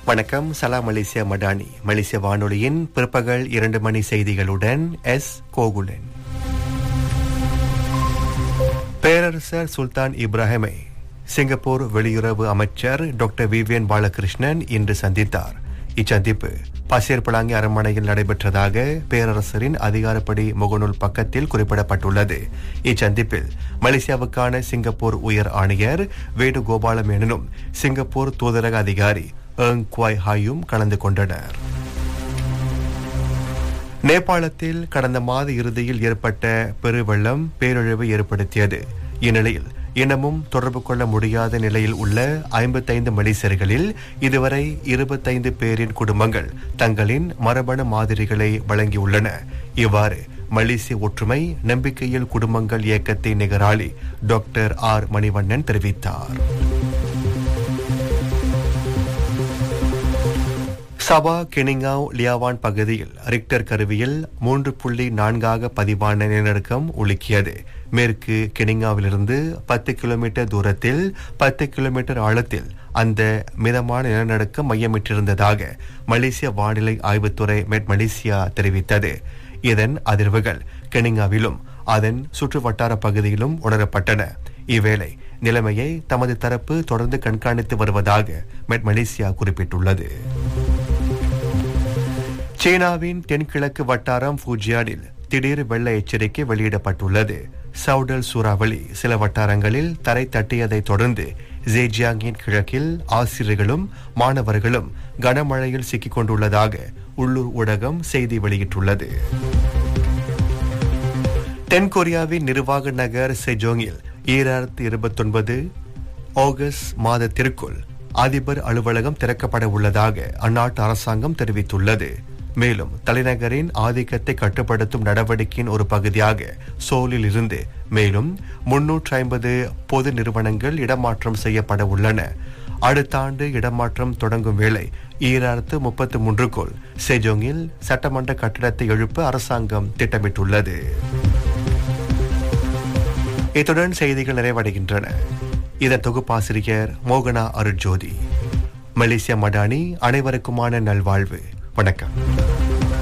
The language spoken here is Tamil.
வணக்கம். சலாம் மலேசியா மடானி. மலேசிய வானொலியின் பிற்பகல் 2 மணி செய்திகளுடன் எஸ் கோகுலன். பேரரசர் சுல்தான் இப்ராஹிமை சிங்கப்பூர் வெளியுறவு அமைச்சர் டாக்டர் விவியன் பாலகிருஷ்ணன் இன்று சந்தித்தார். இச்சந்திப்பு பசேர் பலாங்கி அரண்மனையில் நடைபெற்றதாக பேரரசரின் அதிகாரப்படி முகநூல் பக்கத்தில் குறிப்பிடப்பட்டுள்ளது. இச்சந்திப்பில் மலேசியாவுக்கான சிங்கப்பூர் உயர் ஆணையர் வேணுகோபால மேனனும் சிங்கப்பூர் தூதரக அதிகாரி குவாய் ஹாயும் கலந்து கொண்டனர். நேபாளத்தில் கடந்த மாத இறுதியில் ஏற்பட்ட பெருவெள்ளம் பேரழிவை ஏற்படுத்தியது. இந்நிலையில் இன்னமும் தொடர்பு கொள்ள முடியாத நிலையில் உள்ள 55 மலேசியர்களில் இதுவரை 25 பேரின் குடும்பங்கள் தங்களின் மரபணு மாதிரிகளை வழங்கியுள்ளன. இவ்வாறு மலேசிய ஒற்றுமை நம்பிக்கையில் குடும்பங்கள் இயக்கத்தின் நிகராளி டாக்டர் ஆர் மணிவண்ணன் தெரிவித்தார். சபா கெனிங்காவ் லியாவான் பகுதியில் ரிக்டர் கருவியில் 3.4 பதிவான நிலநடுக்கம் உலுக்கியது. மேற்கு கெனிங்காவிலிருந்து 10 கிலோமீட்டர் தூரத்தில் 10 கிலோமீட்டர் ஆழத்தில் அந்த மிதமான நிலநடுக்கம் மையமிட்டிருந்ததாக மலேசிய வானிலை ஆய்வுத்துறை மெட் மலேசியா தெரிவித்தது. இதன் அதிர்வுகள் கெனிங்காவிலும் அதன் சுற்று வட்டார பகுதியிலும் உணரப்பட்டன. இவ்வேளை நிலைமையை தமது தரப்பு தொடர்ந்து கண்காணித்து வருவதாக மெட் மலேசியா குறிப்பிட்டுள்ளது. சீனாவின் தென்கிழக்கு வட்டாரம் ஃபூஜியானில் திடீர் வெள்ள எச்சரிக்கை வெளியிடப்பட்டுள்ளது. சவுடல் சூறாவளி சில வட்டாரங்களில் தரை தட்டியதை தொடர்ந்து ஜேஜியாங்கின் கிழக்கில் ஆசிரியர்களும் மாணவர்களும் கனமழையில் சிக்கிக் கொண்டுள்ளதாக உள்ளூர் ஊடகம் செய்தி வெளியிட்டுள்ளது. தென்கொரியாவின் நிர்வாக நகர் செஜோங்கில் 2029 ஆகஸ்ட் மாதத்திற்குள் அதிபர் அலுவலகம் திறக்கப்பட உள்ளதாக அந்நாட்டு அரசாங்கம் தெரிவித்துள்ளது. மேலும் தலைநகரின் ஆதிக்கத்தை கட்டுப்படுத்தும் நடவடிக்கையின் ஒரு பகுதியாக சோலில் இருந்து மேலும் 350 பொது நிறுவனங்கள் இடமாற்றம் செய்யப்பட உள்ளன. அடுத்த ஆண்டு இடமாற்றம் தொடங்கும் வேளை 2033க்குள் செஜோங்கில் சட்டமன்ற கட்டிடத்தை எழுப்ப அரசாங்கம் திட்டமிட்டுள்ளது. இத்துடன் செய்திகள் நிறைவடைகின்றன. இதன் தொகுப்பாசிரியர் மோகனா அருட்ஜோதி. மலேசியா மடானி. அனைவருக்குமான நல்வாழ்வு. வணக்கம்.